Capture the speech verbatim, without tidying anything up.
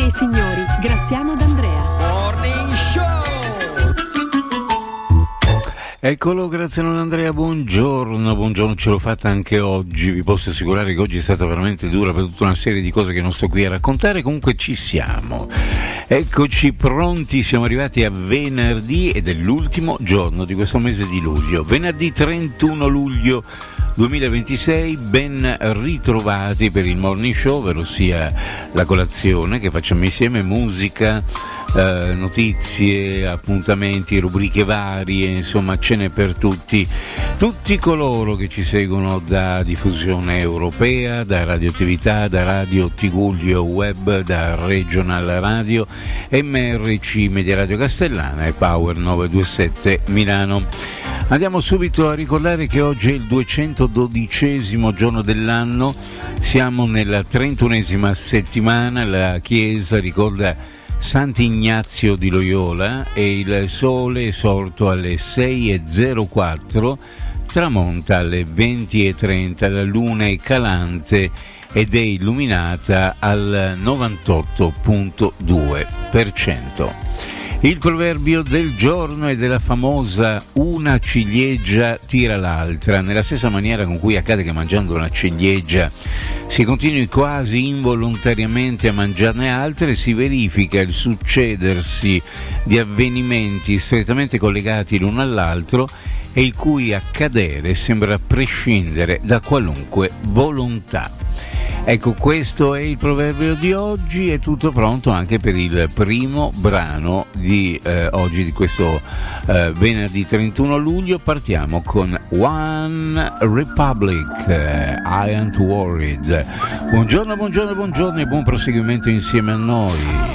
e signori, Graziano D'Andrea. Morning Show! Eccolo, Graziano D'Andrea, buongiorno, buongiorno, ce l'ho fatta anche oggi, vi posso assicurare che oggi è stata veramente dura per tutta una serie di cose che non sto qui a raccontare, comunque ci siamo. Eccoci pronti, siamo arrivati a venerdì ed è l'ultimo giorno di questo mese di luglio, venerdì trentuno luglio duemilaventisei, ben ritrovati per il Morning Show, ovvero sia la colazione che facciamo insieme, musica, eh, notizie, appuntamenti, rubriche varie, insomma ce n'è per tutti, tutti coloro che ci seguono da diffusione europea, da radioattività, da Radio Tigullio Web, da Regional Radio, M R C Media Radio Castellana e Power novecentoventisette Milano. Andiamo subito a ricordare che oggi è il duecentododicesimo giorno dell'anno, siamo nella trentunesima settimana, la Chiesa ricorda Sant'Ignazio di Loyola e il sole è sorto alle sei e zero quattro, tramonta alle venti e trenta, la luna è calante ed è illuminata al novantotto virgola due per cento. Il proverbio del giorno è della famosa una ciliegia tira l'altra, nella stessa maniera con cui accade che mangiando una ciliegia si continui quasi involontariamente a mangiarne altre, si verifica il succedersi di avvenimenti strettamente collegati l'uno all'altro e il cui accadere sembra prescindere da qualunque volontà. Ecco, questo è il proverbio di oggi, è tutto pronto anche per il primo brano di eh, oggi, di questo eh, venerdì trentuno luglio. Partiamo con One Republic, eh, I Ain't Worried. Buongiorno, buongiorno, buongiorno e buon proseguimento insieme a noi.